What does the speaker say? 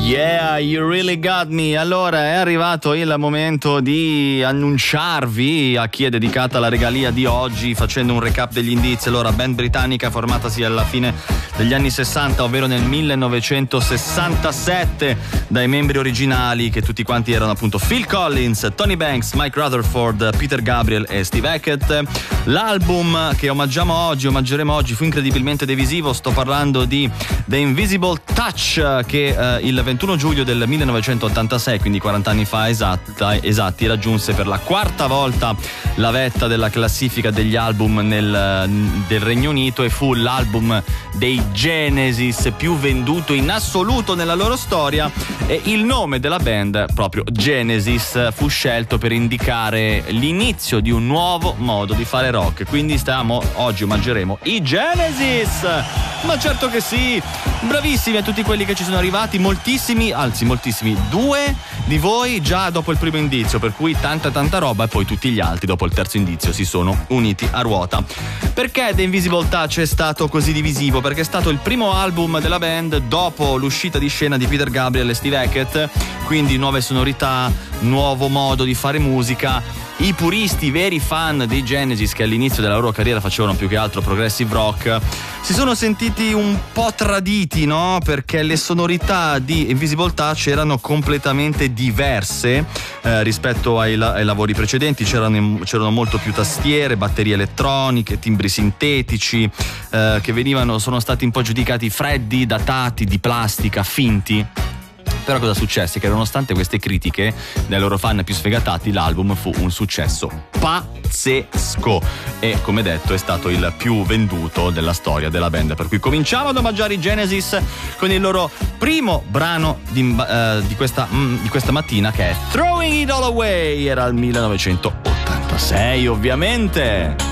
Yeah, you really got me. Allora è arrivato il momento di annunciarvi a chi è dedicata la regalia di oggi, facendo un recap degli indizi. Allora, band britannica formatasi alla fine degli anni 60, ovvero nel 1967, dai membri originali che tutti quanti erano appunto Phil Collins, Tony Banks, Mike Rutherford, Peter Gabriel e Steve Hackett. L'album che omaggeremo oggi fu incredibilmente divisivo. Sto parlando di The Invisible Touch, che il 21 giugno del 1986, quindi 40 anni fa esatti, raggiunse per la quarta volta la vetta della classifica degli album del Regno Unito e fu l'album dei Genesis più venduto in assoluto nella loro storia, e il nome della band, proprio Genesis, fu scelto per indicare l'inizio di un nuovo modo di fare rock. Quindi oggi omaggeremo i Genesis. Ma certo che sì, bravissimi a tutti quelli che ci sono arrivati, moltissimi, due di voi già dopo il primo indizio, per cui tanta roba, e poi tutti gli altri dopo il terzo indizio si sono uniti a ruota. Perché The Invisible Touch è stato così divisivo? Perché è stato il primo album della band dopo l'uscita di scena di Peter Gabriel e Steve Hackett, quindi nuove sonorità, nuovo modo di fare musica. I puristi, i veri fan dei Genesis, che all'inizio della loro carriera facevano più che altro progressive rock, si sono sentiti un po' traditi, no? Perché le sonorità di Invisible Touch erano completamente diverse rispetto ai lavori precedenti. C'erano molto più tastiere, batterie elettroniche, timbri sintetici che sono stati un po' giudicati freddi, datati, di plastica, finti. Però cosa successe? Che nonostante queste critiche dai loro fan più sfegatati, l'album fu un successo pazzesco e, come detto, è stato il più venduto della storia della band. Per cui cominciamo ad omaggiare i Genesis con il loro primo brano di questa mattina, che è Throwing It All Away. Era il 1986, ovviamente.